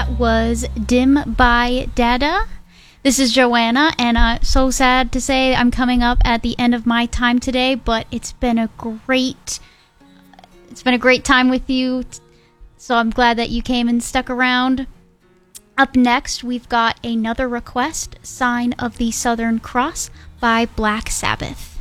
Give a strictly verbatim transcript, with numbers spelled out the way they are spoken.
that was Dim by Dada. This is Joanna, and I'm uh, so sad to say I'm coming up at the end of my time today, but it's been a great, it's been a great time with you, so I'm glad that you came and stuck around. Up next, we've got another request, Sign of the Southern Cross by Black Sabbath.